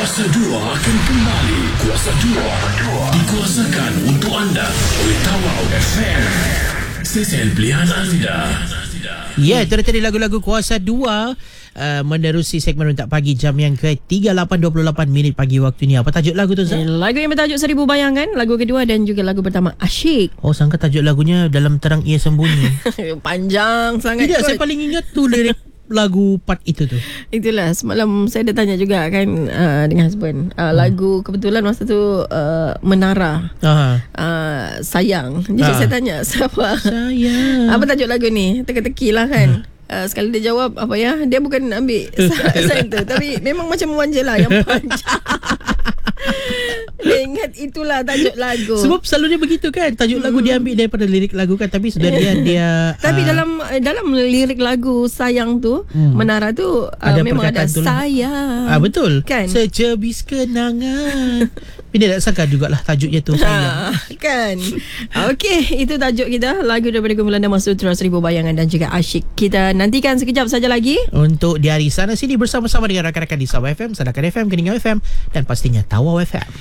Kuasa 2 akan kembali. Kuasa 2 dikuasakan untuk anda oleh Tawau FM. Stesen pilihan anda. Ya, itu tadi lagu-lagu Kuasa 2 menerusi segmen Rentak Pagi jam yang ke-3, 8.28 minit pagi waktu ni. Apa tajuk lagu tu, Zah? Lagu yang bertajuk Seribu Bayangan, lagu kedua dan juga lagu pertama Asyik. Oh, sangka tajuk lagunya Dalam Terang Ia Sembunyi. Panjang sangat. Tidak, kot. saya paling ingat tu lirik lagu part itu tu. Itulah, semalam saya dah tanya juga kan dengan husband. Lagu kebetulan masa tu Menara. Sayang. Jadi saya tanya, siapa? Sayang. Apa tajuk lagu ni? Teka-teki lah kan. Sekali dia jawab apa ya, dia bukan ambil sign tu, tapi memang macam Wan je lah yang panjang. Dia ingat itulah tajuk lagu. Sebab selalunya begitu kan, tajuk lagu dia ambil daripada lirik lagu kan, tapi sebenarnya dia tapi dalam lirik lagu Sayang tu, Menara tu memang ada sayang. Betul kan? Secebis kenangan. Ini tak sangka jugalah tajuknya tu sayang. Kan. Okey, itu tajuk kita, lagu daripada kumpulan Damar Sutra Seribu Bayangan dan juga Asyik. Kita nantikan sekejap saja lagi untuk di hari sana sini bersama-sama dengan rakan-rakan di Sabah FM, Sadakan FM, Keningau FM dan pastinya Tawau FM.